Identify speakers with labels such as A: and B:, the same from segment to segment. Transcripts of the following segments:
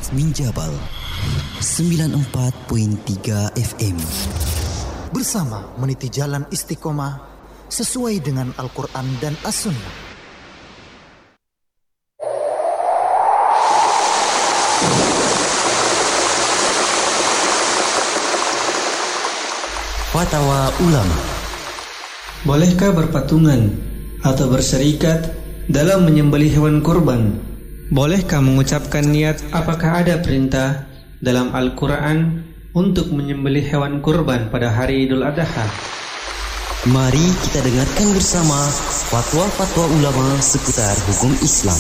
A: Minjabal 94.3 FM.
B: Bersama meniti jalan istiqomah sesuai dengan Al-Quran dan As-Sunnah.
A: Fatwa Ulama.
C: Bolehkah berpatungan atau berserikat dalam menyembelih hewan kurban? Bolehkah mengucapkan niat? Apakah ada perintah dalam Al-Quran untuk menyembelih hewan kurban pada hari Idul Adha?
A: Mari kita dengarkan bersama fatwa-fatwa ulama seputar hukum Islam.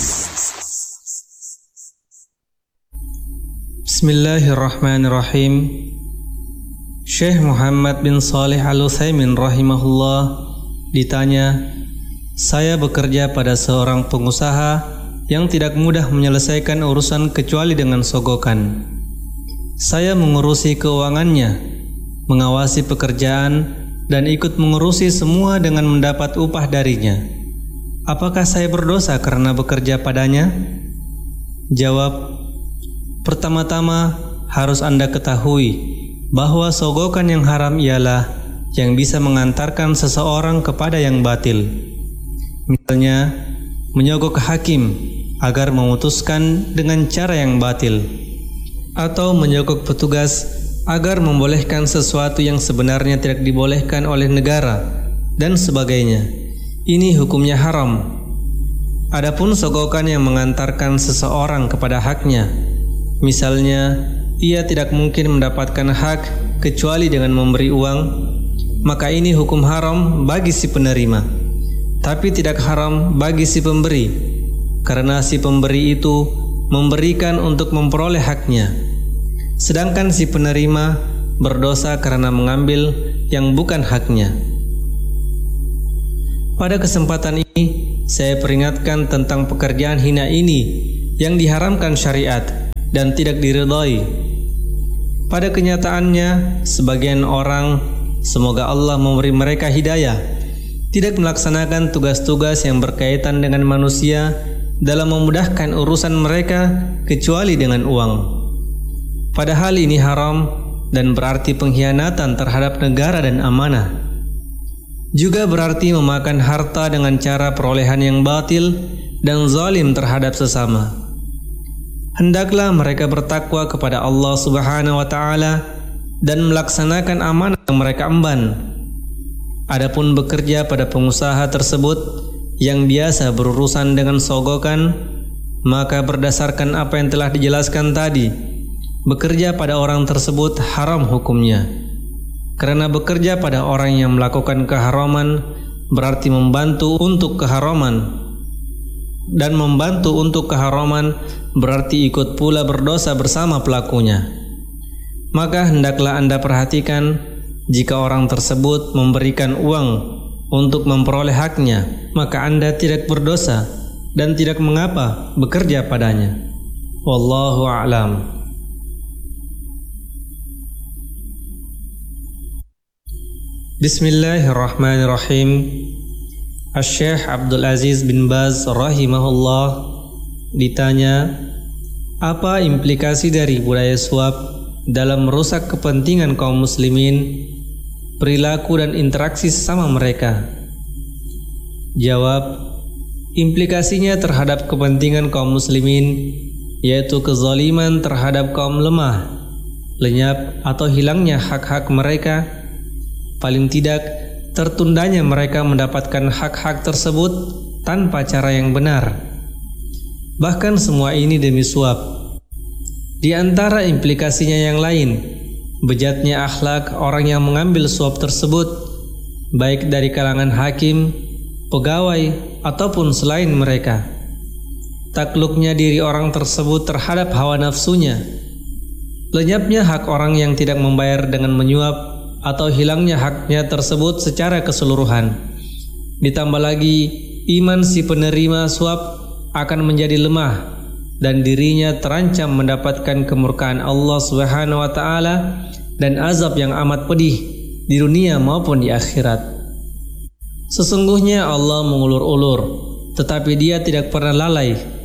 C: Bismillahirrahmanirrahim. Syekh Muhammad bin Salih Al-Utsaimin rahimahullah ditanya, saya bekerja pada seorang pengusaha yang tidak mudah menyelesaikan urusan kecuali dengan sogokan. Saya mengurusi keuangannya, mengawasi pekerjaan, dan ikut mengurusi semua dengan mendapat upah darinya. Apakah saya berdosa karena bekerja padanya? Jawab, pertama-tama harus Anda ketahui bahwa sogokan yang haram ialah yang bisa mengantarkan seseorang kepada yang batil. Misalnya, menyogok hakim agar memutuskan dengan cara yang batil, atau menyogok petugas agar membolehkan sesuatu yang sebenarnya tidak dibolehkan oleh negara, dan sebagainya. Ini hukumnya haram. Adapun sogokan yang mengantarkan seseorang kepada haknya, misalnya ia tidak mungkin mendapatkan hak kecuali dengan memberi uang, maka ini hukum haram bagi si penerima, tapi tidak haram bagi si pemberi, karena si pemberi itu memberikan untuk memperoleh haknya, sedangkan si penerima berdosa karena mengambil yang bukan haknya. Pada kesempatan ini, saya peringatkan tentang pekerjaan hina ini yang diharamkan syariat dan tidak diridhai. Pada kenyataannya, sebagian orang, semoga Allah memberi mereka hidayah, tidak melaksanakan tugas-tugas yang berkaitan dengan manusia dalam memudahkan urusan mereka kecuali dengan uang. Padahal ini haram dan berarti pengkhianatan terhadap negara dan amanah. Juga berarti memakan harta dengan cara perolehan yang batil dan zalim terhadap sesama. Hendaklah mereka bertakwa kepada Allah Subhanahu wa Ta'ala dan melaksanakan amanah yang mereka emban. Adapun bekerja pada pengusaha tersebut yang biasa berurusan dengan sogokan, maka berdasarkan apa yang telah dijelaskan tadi, bekerja pada orang tersebut haram hukumnya. Karena bekerja pada orang yang melakukan keharaman berarti membantu untuk keharaman, dan membantu untuk keharaman berarti ikut pula berdosa bersama pelakunya. Maka hendaklah Anda perhatikan, jika orang tersebut memberikan uang untuk memperoleh haknya, maka Anda tidak berdosa dan tidak mengapa bekerja padanya. Wallahu a'lam. Bismillahirrahmanirrahim. Asy-Syaikh Abdul Aziz bin Baz rahimahullah ditanya, apa implikasi dari budaya suap dalam merusak kepentingan kaum muslimin, perilaku dan interaksi sesama mereka? Jawab, implikasinya terhadap kepentingan kaum muslimin yaitu kezaliman terhadap kaum lemah, lenyap atau hilangnya hak-hak mereka, paling tidak tertundanya mereka mendapatkan hak-hak tersebut tanpa cara yang benar. Bahkan semua ini demi suap. Di antara implikasinya yang lain, bejatnya akhlak orang yang mengambil suap tersebut, baik dari kalangan hakim, pegawai, ataupun selain mereka. Takluknya diri orang tersebut terhadap hawa nafsunya, lenyapnya hak orang yang tidak membayar dengan menyuap, atau hilangnya haknya tersebut secara keseluruhan. Ditambah lagi, iman si penerima suap akan menjadi lemah dan dirinya terancam mendapatkan kemurkaan Allah Subhanahu wa Ta'ala dan azab yang amat pedih di dunia maupun di akhirat. Sesungguhnya Allah mengulur-ulur, tetapi Dia tidak pernah lalai.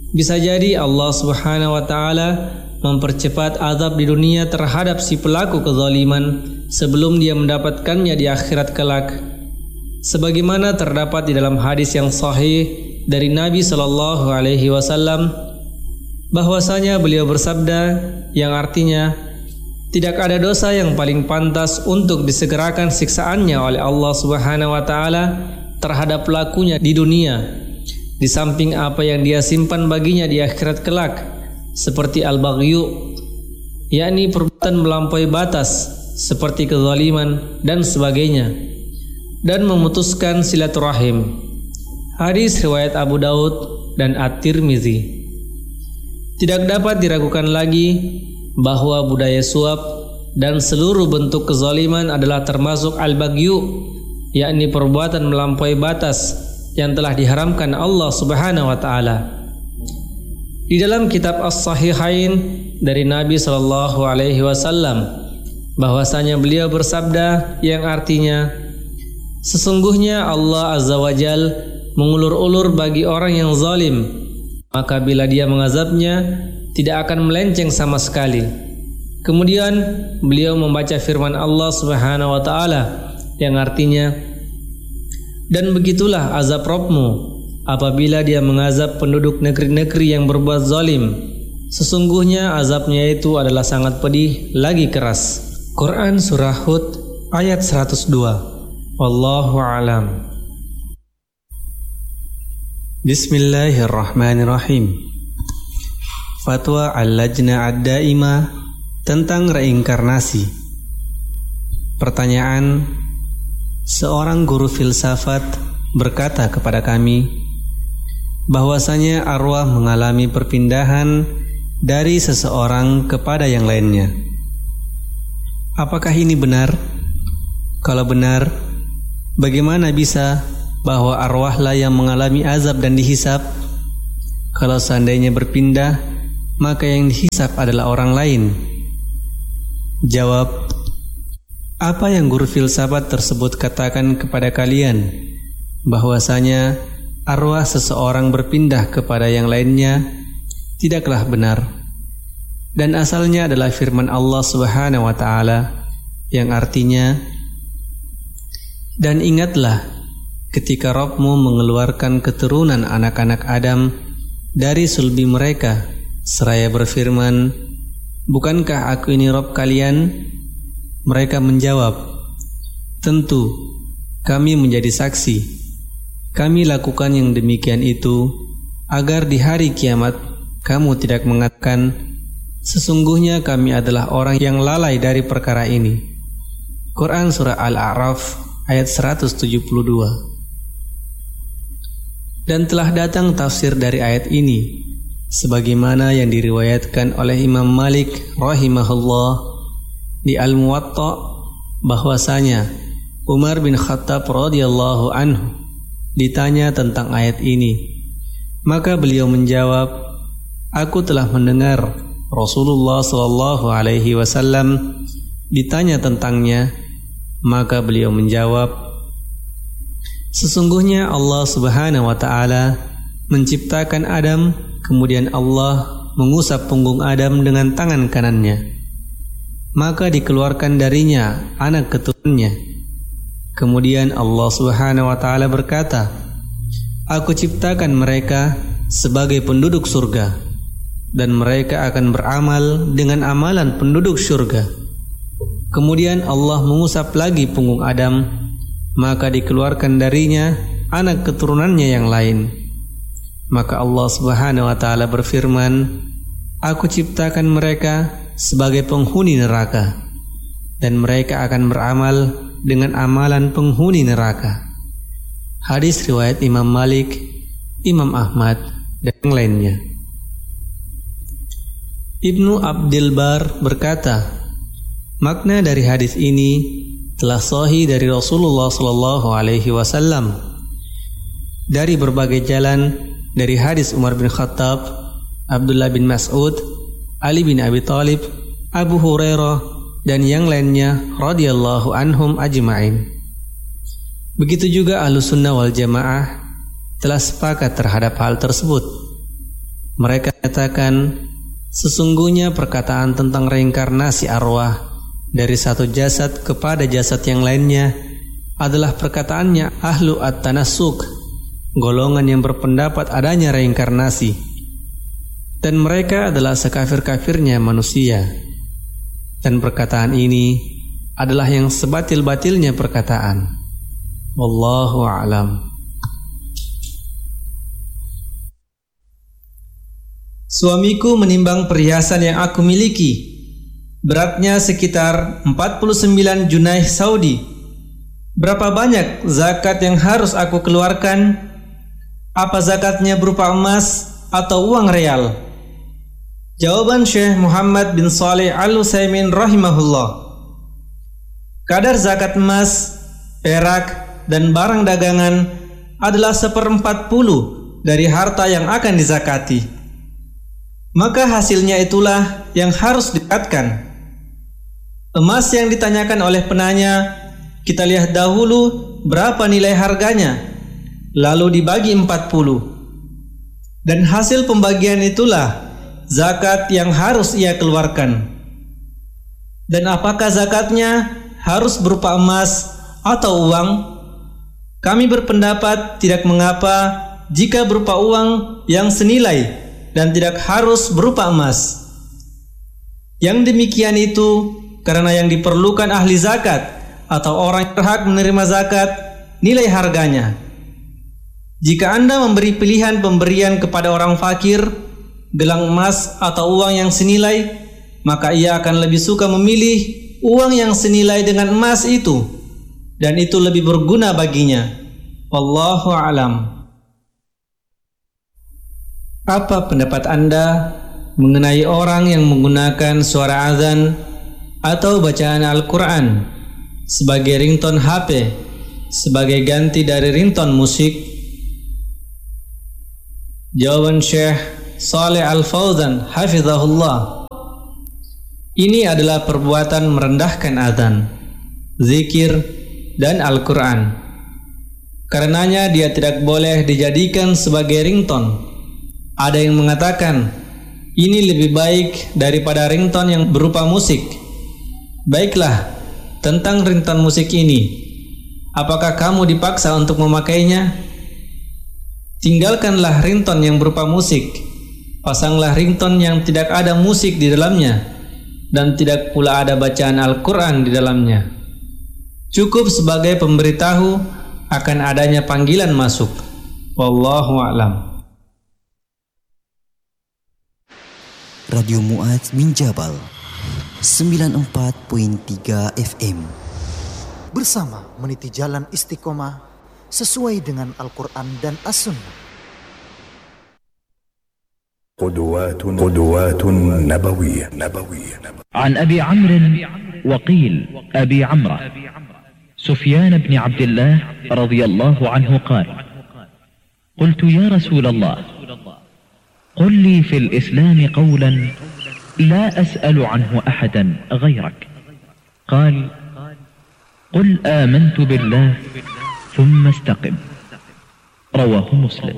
C: Bisa jadi Allah Subhanahu wa taala mempercepat azab di dunia terhadap si pelaku kezaliman sebelum dia mendapatkannya di akhirat kelak. Sebagaimana terdapat di dalam hadis yang sahih dari Nabi sallallahu alaihi wasallam bahwasanya beliau bersabda yang artinya, tidak ada dosa yang paling pantas untuk disegerakan siksaannya oleh Allah Subhanahu wa taala terhadap pelakunya di dunia, di samping apa yang dia simpan baginya di akhirat kelak, seperti al-baghyu, yakni perbuatan melampaui batas seperti kezaliman dan sebagainya, dan memutuskan silaturahim. Hadis riwayat Abu Daud dan At-Tirmizi. Tidak dapat diragukan lagi bahwa budaya suap dan seluruh bentuk kezaliman adalah termasuk al-baghyu, yakni perbuatan melampaui batas yang telah diharamkan Allah Subhanahu wa taala. Di dalam kitab As-Sahihain dari Nabi sallallahu alaihi wasallam bahwasanya beliau bersabda yang artinya, sesungguhnya Allah Azza wa Jal mengulur-ulur bagi orang yang zalim, maka bila dia mengazabnya tidak akan melenceng sama sekali. Kemudian beliau membaca firman Allah Subhanahu wa taala yang artinya, dan begitulah azab Rabbmu apabila dia mengazab penduduk negeri-negeri yang berbuat zalim. Sesungguhnya azabnya itu adalah sangat pedih lagi keras. Quran Surah Hud ayat 102. Wallahu a'lam. Bismillahirrahmanirrahim. Fatwa Al-Lajnah Ad-Daimah tentang reinkarnasi. Pertanyaan: seorang guru filsafat berkata kepada kami bahwasanya arwah mengalami perpindahan dari seseorang kepada yang lainnya. Apakah ini benar? Kalau benar, bagaimana bisa bahwa arwahlah yang mengalami azab dan dihisab? Kalau seandainya berpindah, maka yang dihisab adalah orang lain. Jawab: apa yang guru filsafat tersebut katakan kepada kalian, bahwasanya arwah seseorang berpindah kepada yang lainnya, tidaklah benar. Dan asalnya adalah firman Allah Subhanahu wa taala yang artinya, dan ingatlah ketika Rabbmu mengeluarkan keturunan anak-anak Adam dari sulbi mereka, seraya berfirman, bukankah aku ini Rabb kalian? Mereka menjawab, tentu, kami menjadi saksi. Kami lakukan yang demikian itu agar di hari kiamat kamu tidak mengatakan, sesungguhnya kami adalah orang yang lalai dari perkara ini. Quran Surah Al-A'raf ayat 172. Dan telah datang tafsir dari ayat ini sebagaimana yang diriwayatkan oleh Imam Malik rahimahullah di Al-Muwatta bahwasanya Umar bin Khattab radhiyallahu anhu ditanya tentang ayat ini, maka beliau menjawab, aku telah mendengar Rasulullah sallallahu alaihi wasallam ditanya tentangnya, maka beliau menjawab, sesungguhnya Allah Subhanahu wa taala menciptakan Adam, kemudian Allah mengusap punggung Adam dengan tangan kanannya, maka dikeluarkan darinya anak keturunannya. Kemudian Allah Subhanahu wa taala berkata, aku ciptakan mereka sebagai penduduk surga, dan mereka akan beramal dengan amalan penduduk surga. Kemudian Allah mengusap lagi punggung Adam, maka dikeluarkan darinya anak keturunannya yang lain. Maka Allah Subhanahu wa taala berfirman, aku ciptakan mereka sebagai penghuni neraka, dan mereka akan beramal dengan amalan penghuni neraka. Hadis riwayat Imam Malik, Imam Ahmad, dan yang lainnya. Ibnu Abdul Bar berkata, makna dari hadis ini telah sahih dari Rasulullah sallallahu alaihi wasallam dari berbagai jalan, dari hadis Umar bin Khattab, Abdullah bin Mas'ud, Ali bin Abi Thalib, Abu Hurairah, dan yang lainnya radhiyallahu anhum ajma'in. Begitu juga Ahlus Sunnah wal Jamaah telah sepakat terhadap hal tersebut. Mereka katakan, sesungguhnya perkataan tentang reinkarnasi arwah dari satu jasad kepada jasad yang lainnya adalah perkataannya ahlu at-tanassuk, golongan yang berpendapat adanya reinkarnasi, dan mereka adalah sekafir-kafirnya manusia. Dan perkataan ini adalah yang sebatil-batilnya perkataan. Wallahu a'lam. Suamiku menimbang perhiasan yang aku miliki. Beratnya sekitar 49 junaih Saudi. Berapa banyak zakat yang harus aku keluarkan? Apa zakatnya berupa emas atau uang real? Jawaban Syekh Muhammad bin Shalih Al-Utsaimin rahimahullah. Kadar zakat emas, perak, dan barang dagangan adalah 1/40 dari harta yang akan dizakati. Maka hasilnya itulah yang harus dizakatkan. Emas yang ditanyakan oleh penanya, kita lihat dahulu berapa nilai harganya, lalu dibagi 40. Dan hasil pembagian itulah zakat yang harus ia keluarkan. Dan apakah zakatnya harus berupa emas atau uang? Kami berpendapat tidak mengapa jika berupa uang yang senilai dan tidak harus berupa emas. Yang demikian itu karena yang diperlukan ahli zakat atau orang yang berhak menerima zakat nilai harganya. Jika Anda memberi pilihan pemberian kepada orang fakir gelang emas atau uang yang senilai, maka ia akan lebih suka memilih uang yang senilai dengan emas itu, dan itu lebih berguna baginya. Wallahu a'lam. Apa pendapat Anda mengenai orang yang menggunakan suara azan atau bacaan Al-Quran sebagai ringtone HP sebagai ganti dari ringtone musik? Jawaban Syekh Shalih Al-Fauzan hafizahullah, ini adalah perbuatan merendahkan azan, zikir, dan Al-Quran. Karenanya dia tidak boleh dijadikan sebagai ringtone. Ada yang mengatakan ini lebih baik daripada ringtone yang berupa musik. Baiklah, tentang ringtone musik ini, apakah kamu dipaksa untuk memakainya? Tinggalkanlah ringtone yang berupa musik. Pasanglah ringtone yang tidak ada musik di dalamnya dan tidak pula ada bacaan Al-Quran di dalamnya. Cukup sebagai pemberitahu akan adanya panggilan masuk. Wallahu a'lam.
A: Radio Mu'adz bin Jabal 94.3 FM.
B: Bersama meniti jalan istiqomah sesuai dengan Al-Quran dan As-Sunnah.
D: قدوات نبوية.
E: عن أبي عمرو وقيل أبي عمرو سفيان بن عبد الله رضي الله عنه قال: قلت يا رسول الله قل لي في الإسلام قولا لا أسأل عنه أحدا غيرك. قال: قل آمنت بالله ثم استقم. رواه مسلم.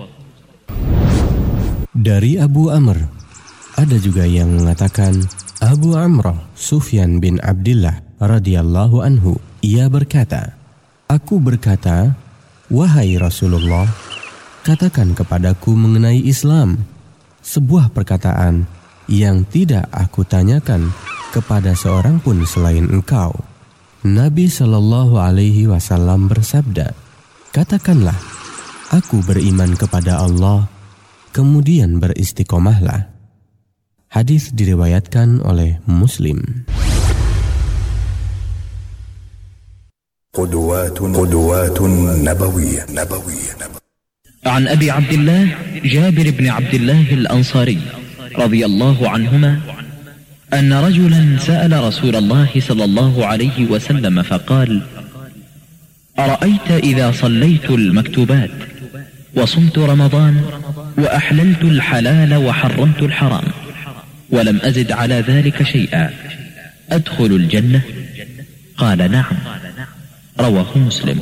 F: Dari Abu Amr, ada juga yang mengatakan Abu Amr Sufyan bin Abdillah radhiyallahu anhu, ia berkata, aku berkata, wahai Rasulullah, katakan kepadaku mengenai Islam, sebuah perkataan yang tidak aku tanyakan kepada seorang pun selain engkau. Nabi Shallallahu Alaihi Wasallam bersabda, katakanlah, aku beriman kepada Allah, kemudian beristiqomahlah. Hadis diriwayatkan oleh Muslim.
D: قدوات نبوية.
E: عن أبي عبد الله جابر بن عبد الله الأنصاري رضي الله عنهما أن رجلا سأل رسول الله صلى الله عليه وسلم فقال: أرأيت إذا صليت المكتوبات وصمت رمضان وأحللت الحلال وحرمت الحرام ولم أزد على ذلك شيئا أدخل الجنة؟ قال: نعم. رواه مسلم.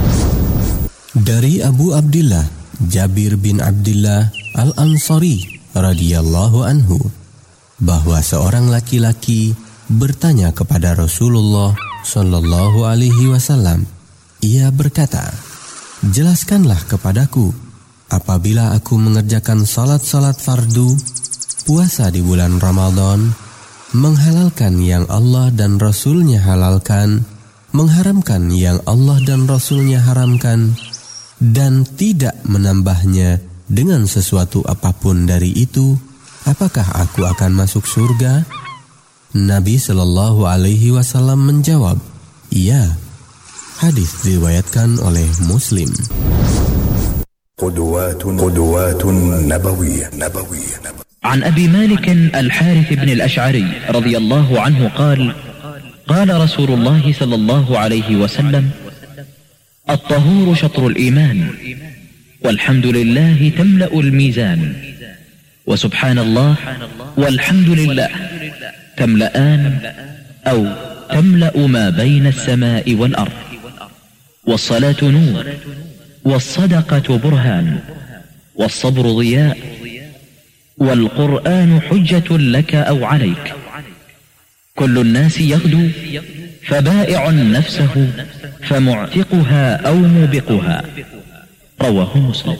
F: Dari Abu Abdillah Jabir bin Abdillah Al-Ansari radhiyallahu anhu bahwa seorang laki-laki bertanya kepada Rasulullah Shallallahu Alaihi Wasallam. Ia berkata, "Jelaskanlah kepadaku, apabila aku mengerjakan salat-salat fardu, puasa di bulan Ramadan, menghalalkan yang Allah dan Rasul-Nya halalkan, mengharamkan yang Allah dan Rasul-Nya haramkan, dan tidak menambahnya dengan sesuatu apapun dari itu, apakah aku akan masuk surga?" Nabi Shallallahu Alaihi Wasallam menjawab, "Iya." Hadis diriwayatkan oleh Muslim.
D: قدوات نبوية.
E: عن أبي مالك الحارث بن الأشعري رضي الله عنه قال: قال رسول الله صلى الله عليه وسلم: الطهور شطر الإيمان، والحمد لله تملأ الميزان، وسبحان الله والحمد لله تملأان أو تملأ ما بين السماء والأرض، والصلاة نور، والصدقة برهان، والصبر ضياء، والقرآن حجة لك أو عليك، كل الناس يغدو فبائع نفسه فمعتقها أو موبقها. رواه مسلم.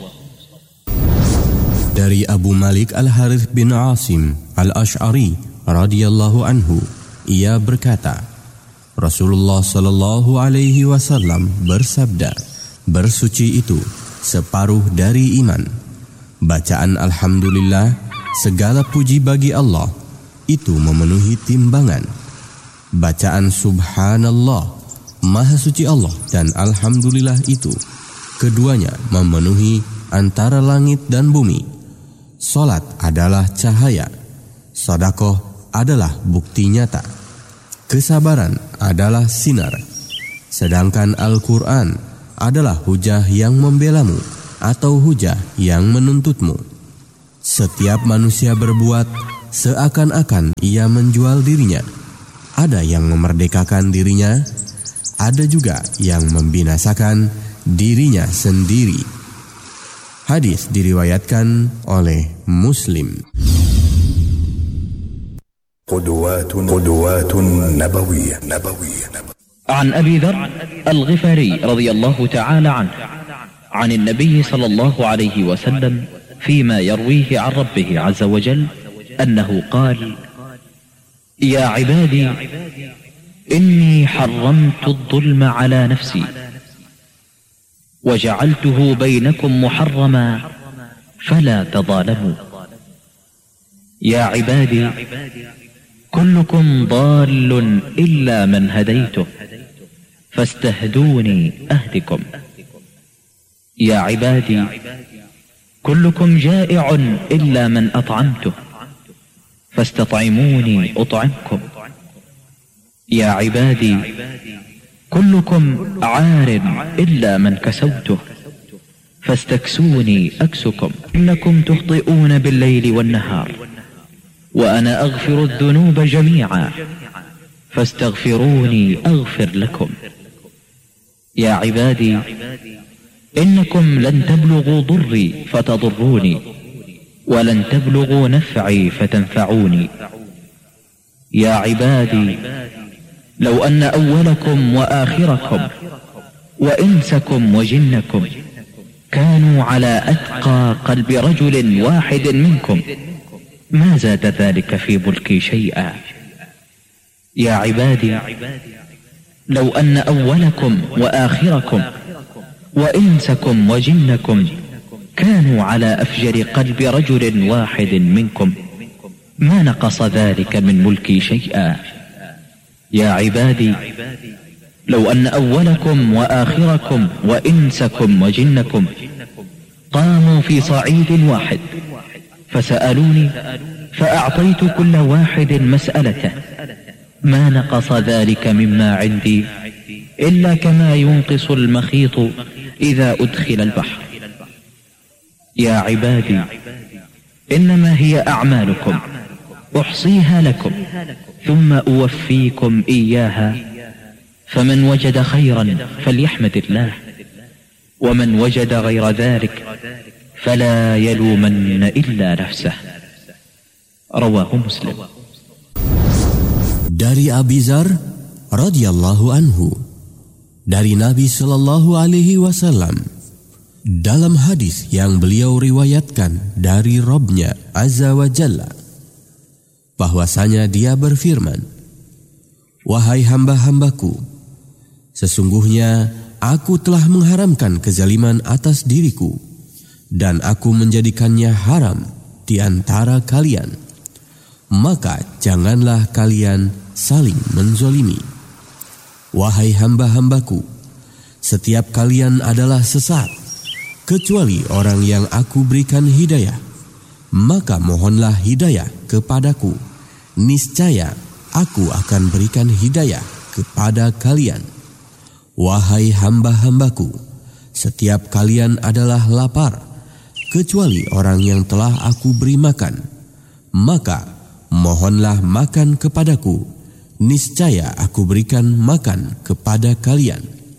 F: Dari Abu Malik Al-Harith bin Asim Al-Ash'ari radhiyallahu anhu, ia berkata, Rasulullah Shallallahu Alaihi Wasallam bersabda, bersuci itu separuh dari iman. Bacaan Alhamdulillah, segala puji bagi Allah, itu memenuhi timbangan. Bacaan Subhanallah, Maha Suci Allah, dan Alhamdulillah itu, keduanya memenuhi antara langit dan bumi. Salat adalah cahaya, sedekah adalah bukti nyata, kesabaran adalah sinar, sedangkan Al-Quran adalah hujah yang membelamu atau hujah yang menuntutmu. Setiap manusia berbuat seakan-akan ia menjual dirinya. Ada yang memerdekakan dirinya, ada juga yang membinasakan dirinya sendiri. Hadis diriwayatkan oleh Muslim.
D: قدوات نبوية.
E: عن أبي ذر الغفاري رضي الله تعالى عنه عن النبي صلى الله عليه وسلم فيما يرويه عن ربه عز وجل أنه قال: يا عبادي إني حرمت الظلم على نفسي وجعلته بينكم محرما فلا تظالموا. يا عبادي كلكم ضال إلا من هديته فاستهدوني أهدكم. يا عبادي كلكم جائع إلا من أطعمته فاستطعموني أطعمكم. يا عبادي كلكم عار إلا من كسوته فاستكسوني أكسكم. إنكم تخطئون بالليل والنهار وأنا أغفر الذنوب جميعا فاستغفروني أغفر لكم. يا عبادي إنكم لن تبلغوا ضري فتضروني ولن تبلغوا نفعي فتنفعوني. يا عبادي لو أن أولكم وآخركم وإنسكم وجنكم كانوا على أتقى قلب رجل واحد منكم ما زاد ذلك في ملكي شيئا. يا عبادي لو أن أولكم وآخركم وإنسكم وجنكم كانوا على أفجر قلب رجل واحد منكم ما نقص ذلك من ملكي شيئا. يا عبادي لو أن أولكم وآخركم وإنسكم وجنكم قاموا في صعيد واحد فسألوني فأعطيت كل واحد مسألته ما نقص ذلك مما عندي إلا كما ينقص المخيط إذا أدخل البحر. يا عبادي إنما هي أعمالكم أحصيها لكم ثم أوفيكم إياها فمن وجد خيرا فليحمد الله ومن وجد غير ذلك فلا يلومن إلا نفسه. رواه مسلم.
F: Dari Abi Dzar radhiyallahu anhu, dari Nabi sallallahu alaihi wasallam, dalam hadis yang beliau riwayatkan dari Rabb-Nya Azza wa Jalla, bahwasanya dia berfirman, "Wahai hamba-hambaku, sesungguhnya aku telah mengharamkan kezaliman atas diriku, dan aku menjadikannya haram di antara kalian. Maka janganlah kalian saling menzolimi. Wahai hamba-hambaku, setiap kalian adalah sesat, kecuali orang yang aku berikan hidayah. Maka mohonlah hidayah kepadaku, niscaya aku akan berikan hidayah kepada kalian. Wahai hamba-hambaku, setiap kalian adalah lapar, kecuali orang yang telah aku beri makan. Maka mohonlah makan kepadaku, niscaya aku berikan makan kepada kalian.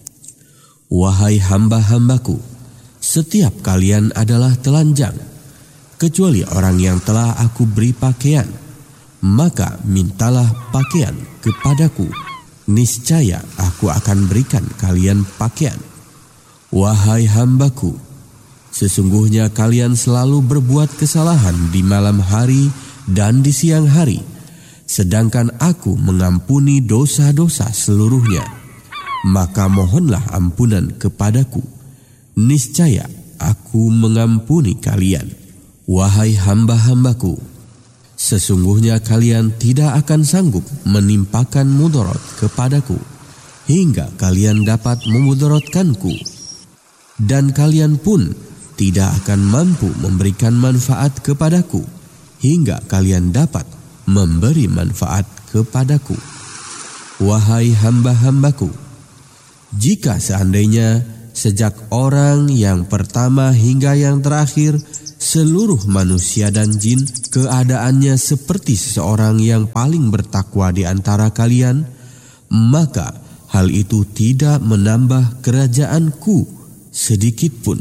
F: Wahai hamba-hambaku, setiap kalian adalah telanjang, kecuali orang yang telah aku beri pakaian. Maka mintalah pakaian kepadaku, niscaya aku akan berikan kalian pakaian. Wahai hambaku, sesungguhnya kalian selalu berbuat kesalahan di malam hari dan di siang hari, sedangkan aku mengampuni dosa-dosa seluruhnya. Maka mohonlah ampunan kepadaku, niscaya aku mengampuni kalian. Wahai hamba-hambaku, sesungguhnya kalian tidak akan sanggup menimpakan mudarat kepadaku hingga kalian dapat memudaratkanku, dan kalian pun tidak akan mampu memberikan manfaat kepadaku hingga kalian dapat memberi manfaat kepadaku. Wahai hamba-hambaku, jika seandainya sejak orang yang pertama hingga yang terakhir seluruh manusia dan jin keadaannya seperti seseorang yang paling bertakwa di antara kalian, maka hal itu tidak menambah kerajaanku sedikit pun.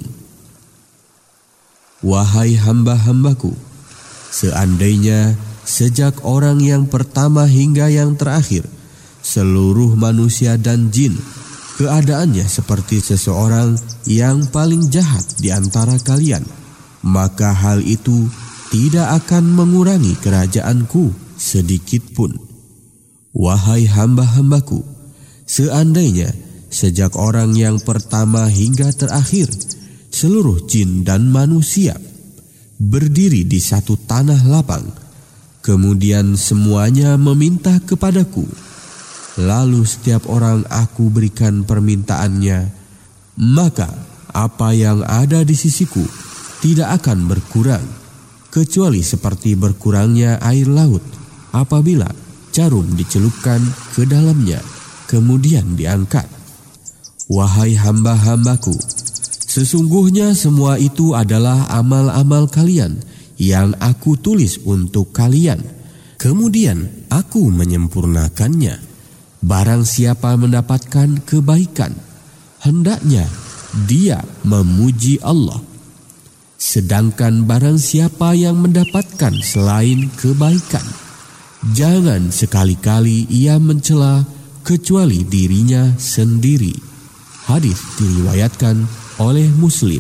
F: Wahai hamba-hambaku, seandainya sejak orang yang pertama hingga yang terakhir seluruh manusia dan jin keadaannya seperti seseorang yang paling jahat di antara kalian, maka hal itu tidak akan mengurangi kerajaanku sedikit pun. Wahai hamba-hambaku, seandainya sejak orang yang pertama hingga terakhir seluruh jin dan manusia berdiri di satu tanah lapang, kemudian semuanya meminta kepadaku, lalu setiap orang aku berikan permintaannya, maka apa yang ada di sisiku tidak akan berkurang, kecuali seperti berkurangnya air laut apabila jarum dicelupkan ke dalamnya, kemudian diangkat. Wahai hamba-hambaku, sesungguhnya semua itu adalah amal-amal kalian yang aku tulis untuk kalian. Kemudian aku menyempurnakannya. Barang siapa mendapatkan kebaikan, hendaknya dia memuji Allah. Sedangkan barang siapa yang mendapatkan selain kebaikan, jangan sekali-kali ia mencela kecuali dirinya sendiri. Hadis diriwayatkan oleh Muslim.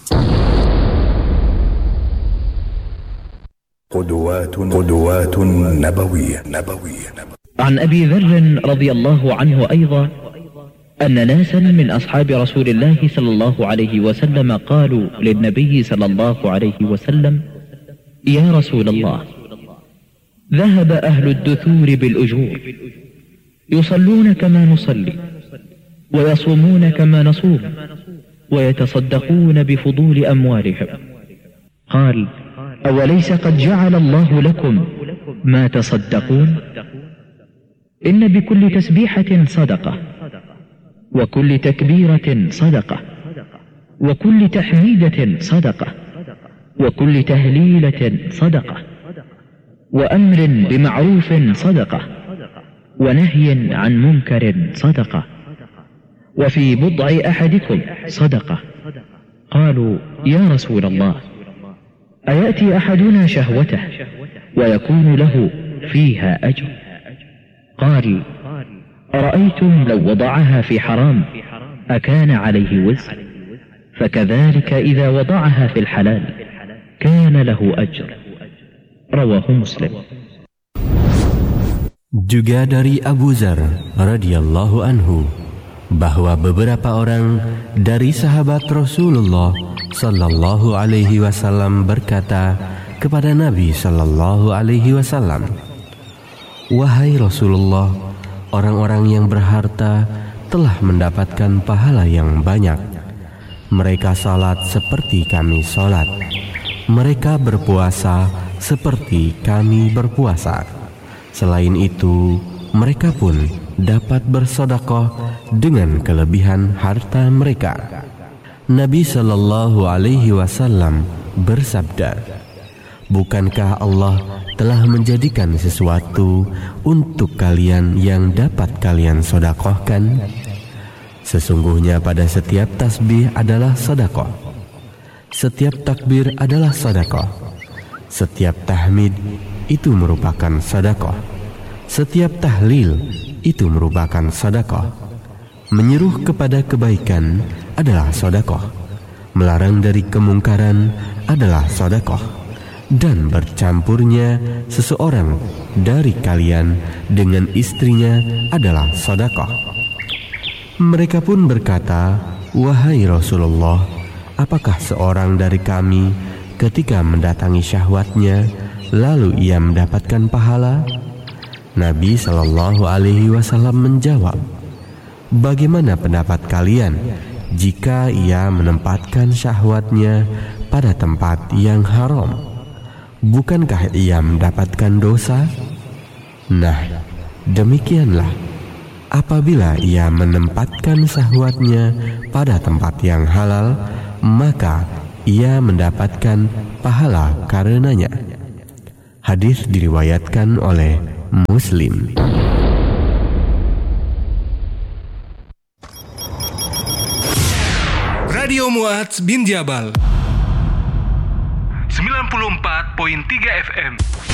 D: قدوات نبوية.
E: عن أبي ذر رضي الله عنه أيضا أن ناسا من أصحاب رسول الله صلى الله عليه وسلم قالوا للنبي صلى الله عليه وسلم: يا رسول الله، ذهب أهل الدثور بالأجور، يصلون كما نصلي، ويصومون كما نصوم، ويتصدقون بفضول أموالهم. قال: أوليس قد جعل الله لكم ما تصدقون؟ إن بكل تسبيحة صدقة، وكل تكبيرة صدقة، وكل تحميدة صدقة، وكل تهليلة صدقة، وأمر بمعروف صدقة، ونهي عن منكر صدقة، وفي بضع أحدكم صدقة. قالوا: يا رسول الله، أيأتي أحدنا شهوته ويكون له فيها أجر؟ قال: أرأيتم لو وضعها في حرام أكان عليه وزر؟ فكذلك إذا وضعها في الحلال كان له أجر. رواه مسلم.
F: Juga dari Abu Dzar radhiyallahu anhu bahwa beberapa orang dari sahabat Rasulullah sallallahu alaihi wasallam berkata kepada Nabi sallallahu alaihi wasallam, "Wahai Rasulullah, orang-orang yang berharta telah mendapatkan pahala yang banyak. Mereka salat seperti kami salat. Mereka berpuasa seperti kami berpuasa. Selain itu, mereka pun dapat bersedekah dengan kelebihan harta mereka." Nabi sallallahu alaihi wasallam bersabda, "Bukankah Allah telah menjadikan sesuatu untuk kalian yang dapat kalian sedekahkan? Sesungguhnya pada setiap tasbih adalah sedekah, setiap takbir adalah sedekah, setiap tahmid itu merupakan sedekah, setiap tahlil itu merupakan sedekah. Menyeru kepada kebaikan adalah sedekah, melarang dari kemungkaran adalah sedekah, dan bercampurnya seseorang dari kalian dengan istrinya adalah sedekah." Mereka pun berkata, "Wahai Rasulullah, apakah seorang dari kami ketika mendatangi syahwatnya lalu ia mendapatkan pahala?" Nabi sallallahu alaihi wasallam menjawab, "Bagaimana pendapat kalian jika ia menempatkan syahwatnya pada tempat yang haram? Bukankah ia mendapatkan dosa? Nah, demikianlah apabila ia menempatkan syahwatnya pada tempat yang halal, maka ia mendapatkan pahala karenanya." Hadis diriwayatkan oleh Muslim.
G: Radio Muadz bin Jabal 94.3 FM.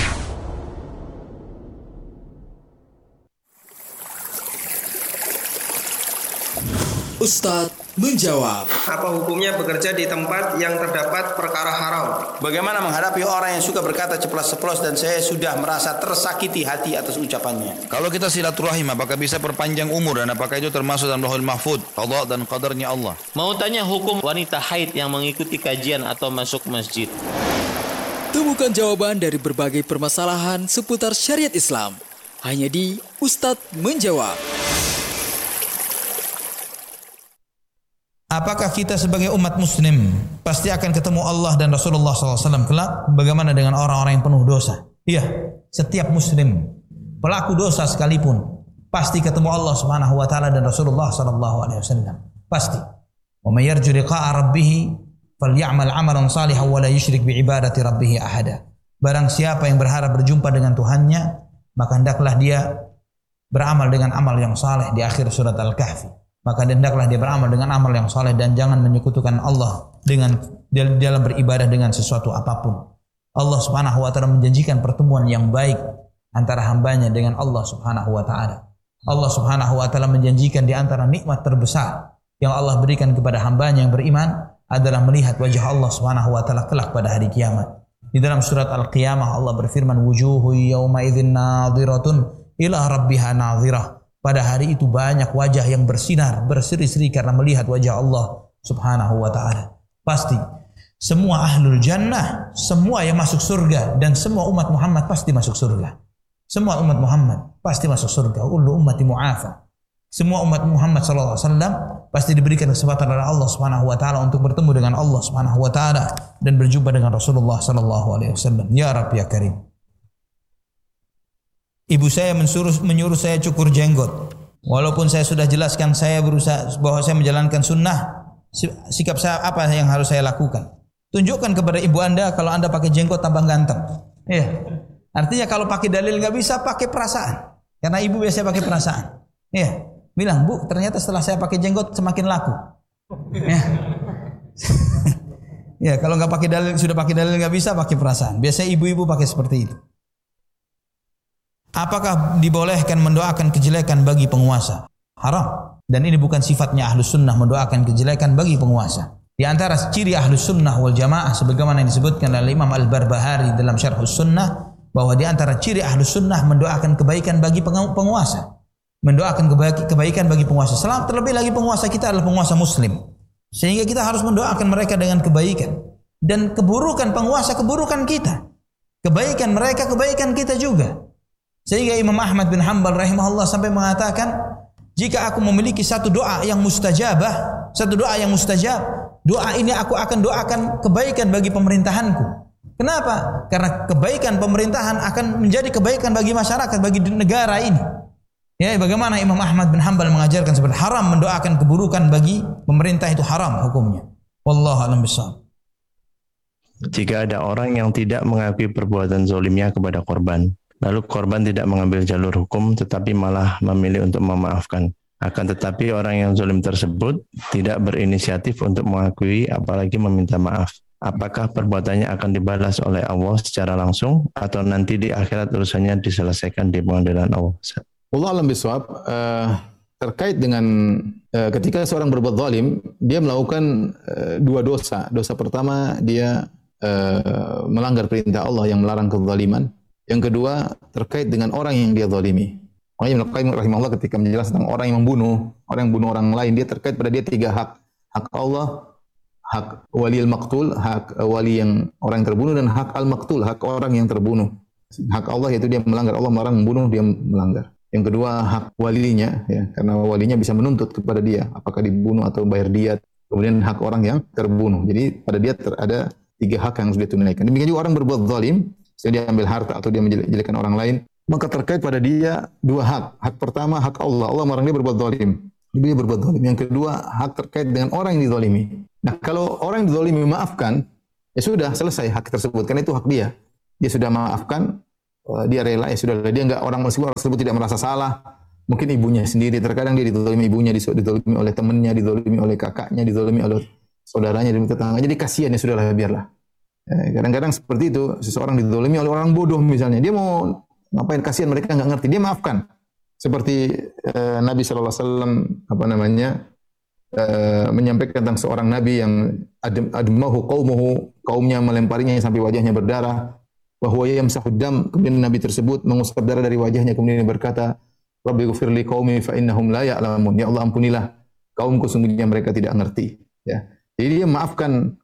H: Ustadz menjawab.
I: Apa hukumnya bekerja di tempat yang terdapat perkara haram?
J: Bagaimana menghadapi orang yang suka berkata ceplas-ceplos dan saya sudah merasa tersakiti hati atas ucapannya? Kalau kita silaturahim, apakah bisa perpanjang umur dan apakah itu termasuk dalam Lauhul Mahfuz, qada dan qadarnya Allah?
K: Mau tanya hukum wanita haid yang mengikuti kajian atau masuk masjid?
H: Temukan jawaban dari berbagai permasalahan seputar syariat Islam hanya di Ustadz Menjawab.
J: Apakah kita sebagai umat muslim pasti akan ketemu Allah dan Rasulullah SAW kelak? Bagaimana dengan orang-orang yang penuh dosa? Iya, setiap muslim pelaku dosa sekalipun pasti ketemu Allah Subhanahu wa taala dan Rasulullah SAW. Pasti. Wa may yarju liqa'a rabbih falyamal 'amalan salihan wa la yusyrik bi ibadati rabbih ahada. Barang siapa yang berharap berjumpa dengan Tuhannya, maka hendaklah dia beramal dengan amal yang saleh di akhir surat Al-Kahfi. Maka hendaklah dia beramal dengan amal yang saleh dan jangan menyekutukan Allah dengan dalam beribadah dengan sesuatu apapun. Allah Subhanahu wa taala menjanjikan pertemuan yang baik antara hambanya dengan Allah Subhanahu wa taala. Allah Subhanahu wa taala menjanjikan di antara nikmat terbesar yang Allah berikan kepada hambanya yang beriman adalah melihat wajah Allah Subhanahu wa taala kelak pada hari kiamat. Di dalam surat Al-Qiyamah Allah berfirman, "Wujuhu yawma idzin nadhiratun ila rabbiha nadhirah." Pada hari itu banyak wajah yang bersinar, berseri-seri karena melihat wajah Allah Subhanahu wa taala. Pasti semua ahlul jannah, semua yang masuk surga dan semua umat Muhammad pasti masuk surga. Semua umat Muhammad pasti masuk surga. Kullu ummati mu'afa. Semua umat Muhammad sallallahu alaihi wasallam pasti diberikan kesempatan oleh Allah Subhanahu wa taala untuk bertemu dengan Allah Subhanahu wa taala dan berjumpa dengan Rasulullah sallallahu alaihi wasallam. Ya Rabb ya Karim. Ibu saya menyuruh saya cukur jenggot. Walaupun saya sudah jelaskan saya berusaha bahwa saya menjalankan sunnah, sikap saya apa yang harus saya lakukan? Tunjukkan kepada ibu Anda kalau Anda pakai jenggot tambah ganteng. Iya. Artinya kalau pakai dalil nggak bisa, pakai perasaan. Karena ibu biasanya pakai perasaan. Iya. Bilang, "Bu, ternyata setelah saya pakai jenggot semakin laku." Ya. Ya, kalau nggak pakai dalil, sudah pakai dalil nggak bisa, pakai perasaan. Biasanya ibu-ibu pakai seperti itu. Apakah dibolehkan mendoakan kejelekan bagi penguasa? Haram. Dan ini bukan sifatnya Ahlus Sunnah mendoakan kejelekan bagi penguasa. Di antara ciri Ahlus Sunnah wal Jamaah sebagaimana yang disebutkan oleh Imam Al-Barbahari dalam Syarhus Sunnah, bahwa di antara ciri Ahlus Sunnah mendoakan kebaikan bagi penguasa. Mendoakan kebaikan bagi penguasa. Terlebih lagi penguasa kita adalah penguasa muslim. Sehingga kita harus mendoakan mereka dengan kebaikan. Dan keburukan penguasa, keburukan kita. Kebaikan mereka, kebaikan kita juga. Sehingga Imam Ahmad bin Hanbal rahimahullah sampai mengatakan, jika aku memiliki satu doa yang mustajabah, satu doa yang mustajab, doa ini aku akan doakan kebaikan bagi pemerintahanku. Kenapa? Karena kebaikan pemerintahan akan menjadi kebaikan bagi masyarakat, bagi negara ini. Ya, bagaimana Imam Ahmad bin Hanbal mengajarkan seperti haram mendoakan keburukan bagi pemerintah, itu haram hukumnya. Wallahu a'lam bishawab.
L: Jika ada orang yang tidak mengakui perbuatan zalimnya kepada korban, lalu korban tidak mengambil jalur hukum tetapi malah memilih untuk memaafkan. Akan tetapi orang yang zalim tersebut tidak berinisiatif untuk mengakui apalagi meminta maaf. Apakah perbuatannya akan dibalas oleh Allah secara langsung atau nanti di akhirat urusannya diselesaikan di pengadilan Allah?
M: Allah alam bisawab, terkait dengan ketika seorang berbuat zalim, dia melakukan dua dosa. Dosa pertama dia melanggar perintah Allah yang melarang kezaliman. Yang kedua terkait dengan orang yang dia zalimi. Makanya Ibnu Qayyim rahimahullah ketika menjelaskan tentang orang yang membunuh orang lain, dia terkait pada dia tiga hak. Hak Allah, hak walil maqtul, hak wali yang orang yang terbunuh, dan hak al-maqtul, hak orang yang terbunuh. Hak Allah yaitu dia melanggar, Allah melarang membunuh, dia melanggar. Yang kedua hak walinya, ya, karena walinya bisa menuntut kepada dia apakah dibunuh atau bayar diat. Kemudian hak orang yang terbunuh. Jadi pada dia ada tiga hak yang harus dia tunaikan. Demikian juga orang berbuat zalim, dia ambil harta atau dia menjelekkan orang lain, maka terkait pada dia dua hak. Hak pertama hak Allah, Allah melarang dia berbuat zalim, dia berbuat zalim. Yang kedua hak terkait dengan orang yang dizalimi. Nah, kalau orang yang dizalimi memaafkan, ya sudah selesai hak tersebut, karena itu hak dia. Dia sudah memaafkan, dia rela, ya sudah, dia enggak, orang tersebut tidak merasa salah. Mungkin ibunya sendiri, terkadang dia dizalimi ibunya, dizalimi oleh temannya, dizalimi oleh kakaknya, dizalimi oleh saudaranya, dan tetangga. Jadi kasihan, ya sudahlah, biarlah. Kadang-kadang seperti itu, seseorang dizalimi oleh orang bodoh misalnya, dia mau ngapain, kasihan, mereka enggak ngerti, dia maafkan. Seperti Nabi sallallahu alaihi wasallam menyampaikan tentang seorang nabi yang admahu qaumuhu, kaumnya melemparinya sampai wajahnya berdarah. Bahwa yamsahud dam, kemudian Nabi tersebut mengusap darah dari wajahnya, kemudian dia berkata, Rabbi ghfirli qaumi fa innahum la ya'lamun. Ya Allah, ampunilah kaumku, sungguhnya mereka tidak ngerti. Ya. Jadi dia maafkan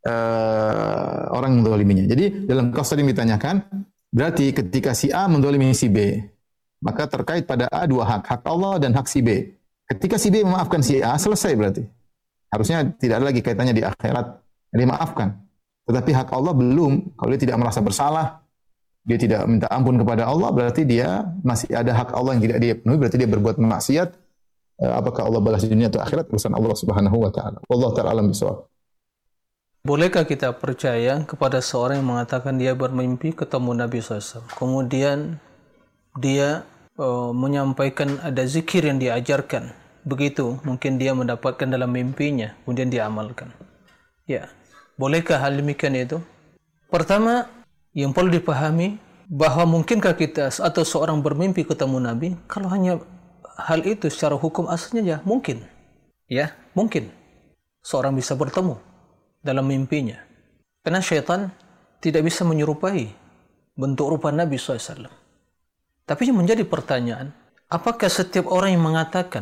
M: orang yang menzaliminya. Jadi dalam kasus yang ditanyakan, berarti ketika si A menzalimi si B, maka terkait pada A dua hak, hak Allah dan hak si B. Ketika si B memaafkan si A, selesai berarti. Harusnya tidak ada lagi kaitannya di akhirat. Dia maafkan. Tetapi hak Allah belum. Kalau dia tidak merasa bersalah, dia tidak minta ampun kepada Allah, berarti dia masih ada hak Allah yang tidak dia penuhi, berarti dia berbuat maksiat. Apakah Allah balas di dunia atau akhirat, urusan Allah Subhanahu wa taala. Wallahu ta'ala alam bisawab.
C: Bolehkah kita percaya kepada seorang yang mengatakan dia bermimpi ketemu Nabi SAW, kemudian dia menyampaikan ada zikir yang diajarkan, begitu mungkin dia mendapatkan dalam mimpinya, kemudian dia amalkan? Ya. Bolehkah hal demikian itu? Pertama, yang perlu dipahami bahwa mungkinkah kita atau seorang bermimpi ketemu Nabi? Kalau hanya hal itu secara hukum aslinya ya mungkin. Ya, mungkin. Seorang bisa bertemu dalam mimpinya. Karena syaitan tidak bisa menyerupai bentuk rupa Nabi SAW. Tapi yang menjadi pertanyaan, apakah setiap orang yang mengatakan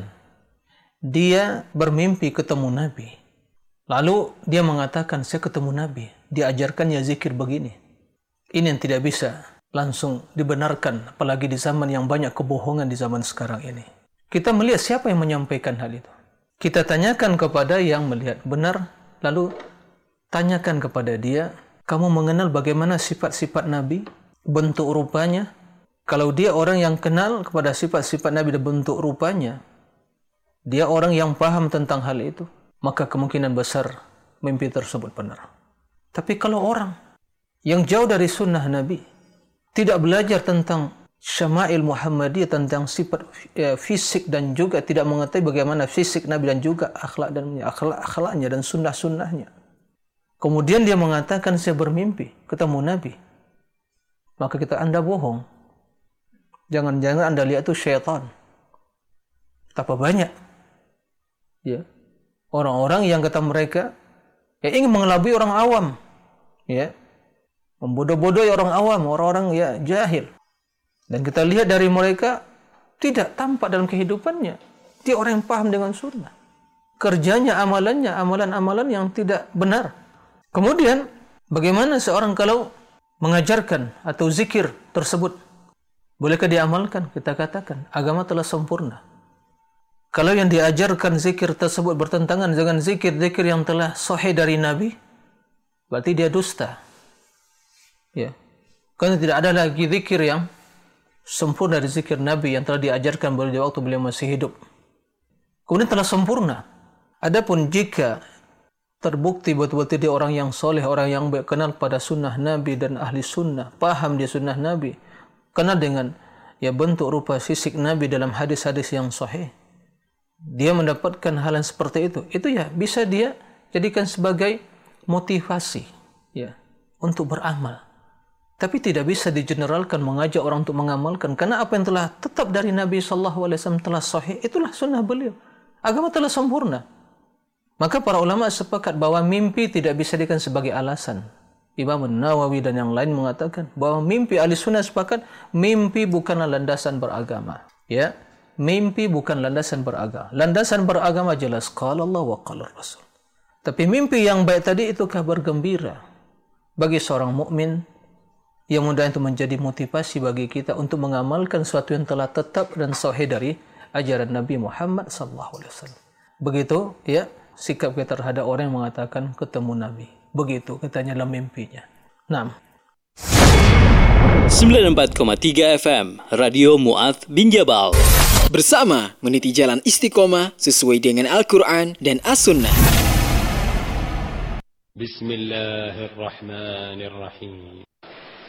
C: dia bermimpi ketemu Nabi, lalu dia mengatakan, saya ketemu Nabi, diajarkannya zikir begini. Ini yang tidak bisa langsung dibenarkan, apalagi di zaman yang banyak kebohongan di zaman sekarang ini. Kita melihat siapa yang menyampaikan hal itu. Kita tanyakan kepada yang melihat benar, lalu tanyakan kepada dia, kamu mengenal bagaimana sifat-sifat Nabi, bentuk rupanya? Kalau dia orang yang kenal kepada sifat-sifat Nabi dan bentuk rupanya, dia orang yang paham tentang hal itu, maka kemungkinan besar mimpi tersebut benar. Tapi kalau orang yang jauh dari sunnah Nabi, tidak belajar tentang syama'il Muhammadiyah, tentang sifat fisik, dan juga tidak mengetahui bagaimana fisik Nabi dan juga akhlaknya dan sunnah-sunnahnya,
N: kemudian dia mengatakan saya bermimpi ketemu Nabi, maka kita, Anda bohong. Jangan-jangan Anda lihat itu syaitan. Betapa banyak ya orang-orang yang kata mereka ingin mengelabui orang awam, ya, membodoh-bodohi orang awam, orang-orang ya jahil. Dan kita lihat dari mereka tidak tampak dalam kehidupannya dia orang yang paham dengan sunnah. Kerjanya, amalannya, amalan-amalan yang tidak benar. Kemudian bagaimana seorang kalau mengajarkan atau zikir tersebut, bolehkah diamalkan? Kita katakan agama telah sempurna. Kalau yang diajarkan zikir tersebut bertentangan dengan zikir-zikir yang telah sahih dari Nabi, berarti dia dusta. Ya. Karena tidak ada lagi zikir yang sempurna dari zikir Nabi yang telah diajarkan beliau waktu beliau masih hidup. Kemudian telah sempurna. Adapun jika terbukti betul-betul dia orang yang soleh, orang yang baik, kenal pada sunnah Nabi dan ahli sunnah, paham dia sunnah Nabi, kenal dengan ya bentuk rupa sisik Nabi dalam hadis-hadis yang sahih, dia mendapatkan hal yang seperti itu ya bisa dia jadikan sebagai motivasi ya untuk beramal. Tapi tidak bisa digeneralkan mengajak orang untuk mengamalkan, karena apa yang telah tetap dari Nabi SAW telah sahih, itulah sunnah beliau. Agama telah sempurna. Maka para ulama sepakat bahwa mimpi tidak bisa dijadikan sebagai alasan. Imam Nawawi dan yang lain mengatakan bahwa mimpi, ahli sunnah sepakat mimpi bukanlah landasan beragama. Ya, mimpi bukan landasan beragama. Landasan beragama jelas qala Allah wa qala Rasul. Tapi mimpi yang baik tadi itu kabar gembira bagi seorang mukmin yang mudah itu menjadi motivasi bagi kita untuk mengamalkan sesuatu yang telah tetap dan sahih dari ajaran Nabi Muhammad SAW. Begitu ya sikap kita terhadap orang yang mengatakan ketemu Nabi. Begitu katanya dalam mimpinya.
H: 94,3 FM Radio Mu'adz bin Jabal. Bersama meniti jalan istiqomah sesuai dengan Al-Quran dan As-Sunnah.
O: Bismillahirrahmanirrahim.